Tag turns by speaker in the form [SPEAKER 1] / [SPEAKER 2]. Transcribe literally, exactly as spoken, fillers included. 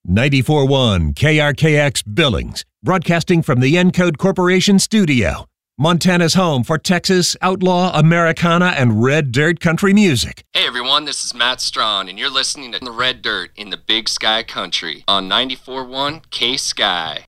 [SPEAKER 1] ninety-four point one K R K X Billings, broadcasting from the Encode Corporation studio. Montana's home for Texas, outlaw, Americana, and red dirt country music.
[SPEAKER 2] Hey everyone, this is Matt Strawn, and you're listening to The Red Dirt in the Big Sky Country on ninety-four point one K-Sky.